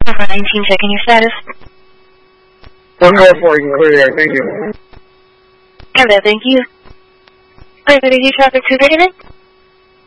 Number 19, checking your status. 104, you can clear there, thank you. Canada, thank you. Clear City traffic 239.